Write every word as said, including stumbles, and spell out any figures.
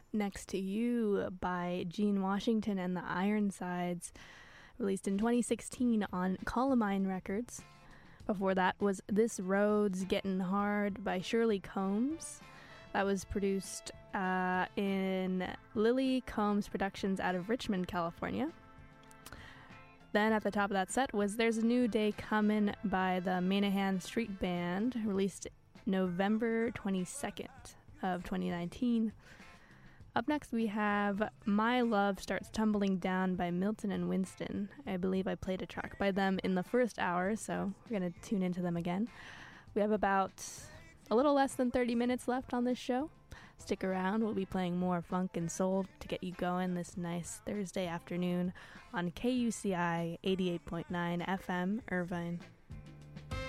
Next to You by Gene Washington and the Ironsides, released in twenty sixteen on Columbine Records. Before that was This Road's Getting Hard by Shirley Combs. That was produced uh, in Lily Combs Productions out of Richmond, California. Then at the top of that set was There's a New Day Comin' by the Manahan Street Band, released November twenty-second of twenty nineteen. Up next we have My Love Starts Tumbling Down by Milton and Winston. I believe I played a track by them in the first hour, so we're going to tune into them again. We have about a little less than thirty minutes left on this show. Stick around, we'll be playing more funk and soul to get you going this nice Thursday afternoon on K U C I eighty-eight point nine F M, Irvine.